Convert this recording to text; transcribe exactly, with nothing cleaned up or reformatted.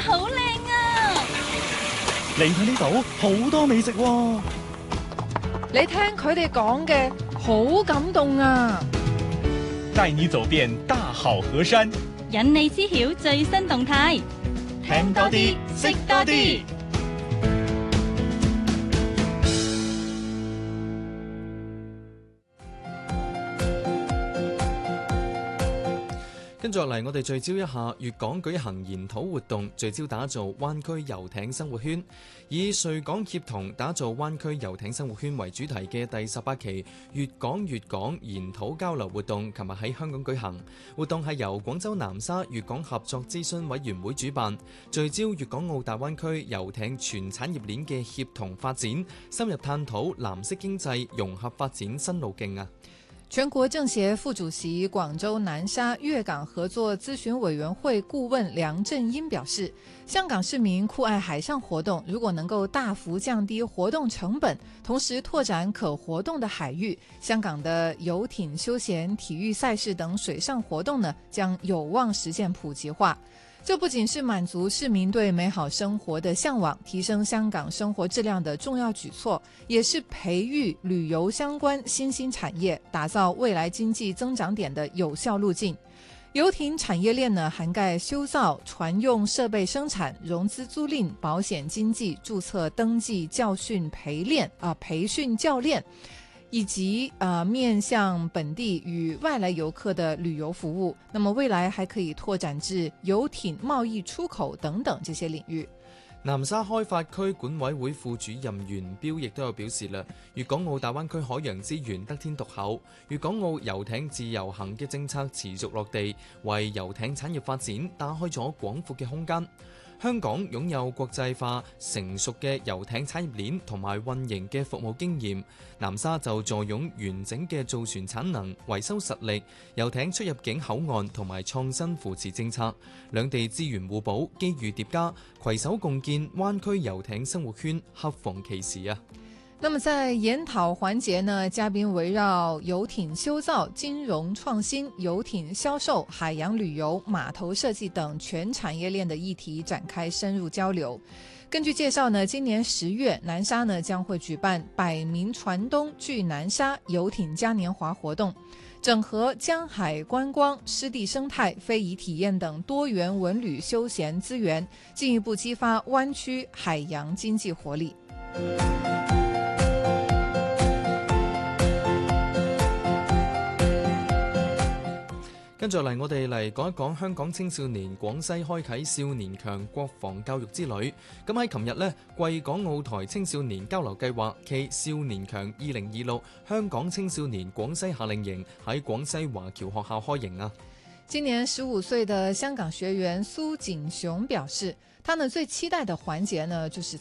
好靚啊！ 你睇呢度好多美食喎， 你聽佢哋講嘅好感動啊！ 帶你走遍大好河山， 引你知曉最新動態， 聽多啲，識多啲。 跟住落嚟，我哋聚焦一下粵港舉行研討活動，聚焦打造灣區遊艇生活圈，以穗港協同打造灣區遊艇生活圈為主題嘅第十八期粵港粵港研討交流活動，琴日喺香港舉行。活動係由廣州南沙粵港合作諮詢委員會主辦，聚焦粵港澳大灣區遊艇全產業鏈嘅協同發展，深入探討藍色經濟融合發展新路徑啊！ 全國政協副主席、廣州南沙粵港合作諮詢委員會顧問梁振英表示，香港市民酷愛海上活動，如果能夠大幅降低活動成本，同時拓展可活動的海域，香港的遊艇休閒、體育賽事等水上活動呢，將有望實現普及化。這不僅是滿足市民對美好生活的向往，提升香港生活質量的重要舉措，也是培育旅遊相關新興產業，打造未來經濟增長點的有效路徑。遊艇產業鏈呢，涵蓋修造、船用設備生產、融資租賃、保險經紀、註冊登記、教訓陪練啊，培訓教練，以及呃面向本地與外來遊客的旅遊服務，那麼未來還可以拓展至遊艇貿易出口等等這些領域。 南沙開發區管委會副主任袁彪亦都有表示啦，粵港澳大灣區海洋資源得天獨厚，粵港澳遊艇自由行嘅政策持續落地，為遊艇產業發展打開咗廣闊嘅空間。香港擁有國際化成熟嘅遊艇產業鏈同埋運營嘅服務經驗，南沙就坐擁完整嘅造船產能、維修實力、遊艇出入境口岸同埋創新扶持政策，兩地資源互補、機遇疊加，攜手共建灣區遊艇生活圈，恰逢其時啊！ 那麼在研討環節呢，嘉賓圍繞遊艇修造、金融創新、遊艇銷售、海洋旅遊、碼頭設計等全產業鏈的議題展開深入交流。根據介紹呢，今年十月，南沙呢將會舉辦百名船東聚南沙遊艇嘉年華活動，整合江海觀光、濕地生態、非遺體驗等多元文旅休閒資源，進一步激發灣區海洋經濟活力。 跟住嚟，我哋嚟講一講香港青少年廣西開啓少年強國防教育之旅。咁喺琴日呢，貴港澳台青少年交流計劃暨少年強二零二六香港青少年廣西夏令營喺廣西華僑學校開營啊！ 今年十五歲的香港學員蘇景雄表示，他呢最期待的環節呢，就是